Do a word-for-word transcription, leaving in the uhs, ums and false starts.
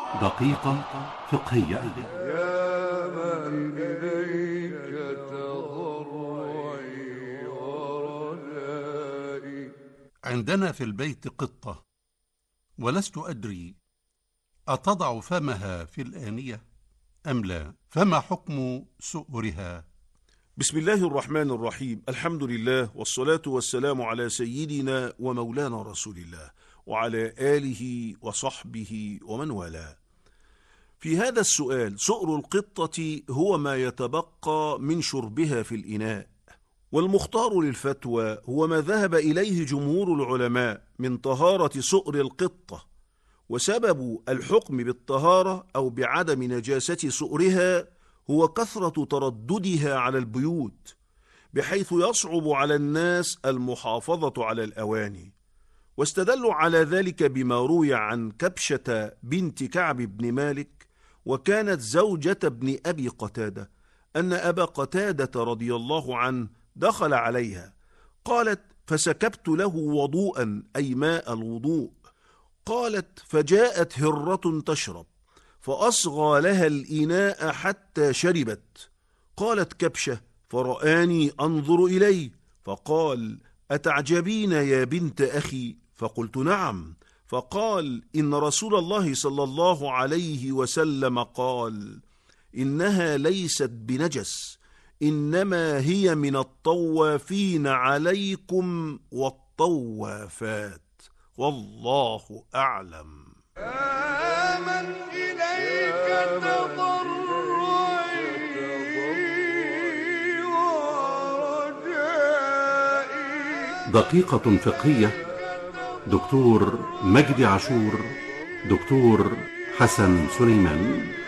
دقيقة فقهية. يا من إليك تضرعي ورجائي. عندنا في البيت قطة، ولست أدري أتضع فمها في الآنية أم لا، فما حكم سؤرها؟ بسم الله الرحمن الرحيم. الحمد لله والصلاة والسلام على سيدنا ومولانا رسول الله وعلى آله وصحبه ومن والاه. في هذا السؤال، سؤر القطة هو ما يتبقى من شربها في الإناء، والمختار للفتوى هو ما ذهب إليه جمهور العلماء من طهارة سؤر القطة، وسبب الحكم بالطهارة أو بعدم نجاسة سؤرها هو كثرة ترددها على البيوت، بحيث يصعب على الناس المحافظة على الأواني. واستدلوا على ذلك بما روي عن كبشة بنت كعب بن مالك، وكانت زوجة ابن أبي قتادة، أن أبا قتادة رضي الله عنه دخل عليها، قالت: فسكبت له وضوءا، أي ماء الوضوء. قالت: فجاءت هرة تشرب، فأصغى لها الإناء حتى شربت. قالت كبشة: فرآني أنظر إليه، فقال: أتعجبين يا بنت أخي؟ فقلت: نعم. فقال: إن رسول الله صلى الله عليه وسلم قال: إنها ليست بنجس، إنما هي من الطوافين عليكم والطوافات، والله أعلم. من إليك تضرعي ورجائي. دقيقة فقهية. دكتور مجدي عاشور، دكتور حسن سليمان.